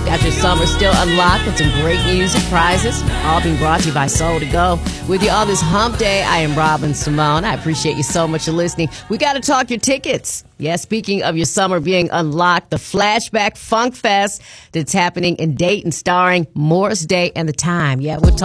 Got your summer still unlocked with some great music, prizes, all being brought to you by Soul to Go. With you on this hump day, I am Robin Simone. I appreciate you so much for listening. We got to talk your tickets. Yeah, speaking of your summer being unlocked, the Flashback Funk Fest that's happening in Dayton starring Morris Day and the Time. Yeah, we'll talk